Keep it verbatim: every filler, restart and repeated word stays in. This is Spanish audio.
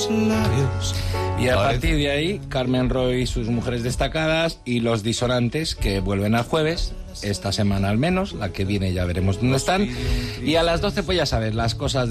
Y a partir de ahí, Carmen Roy y sus mujeres destacadas y los disonantes que vuelven al jueves, esta semana al menos, la que viene ya veremos dónde están. Y a las doce, pues ya sabes, las cosas